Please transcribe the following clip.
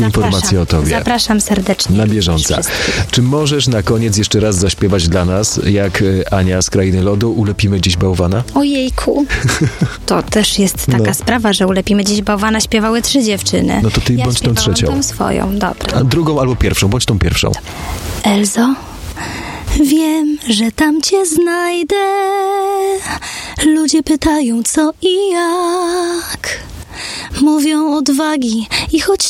informacje o tobie. Zapraszam serdecznie. Na bieżąco. Czy możesz na koniec jeszcze raz zaśpiewać dla nas, jak Ania z Krainy Lodu, Ulepimy dziś bałwana? Ojejku. To też jest taka sprawa, że Ulepimy dziś bałwana śpiewały 3 dziewczyny. No to ty bądź tą trzecią. Tą swoją, dobra. A drugą albo pierwszą, bądź tą pierwszą. Elzo, wiem, że tam cię znajdę. Ludzie pytają co i jak. Mówią odwagi i choć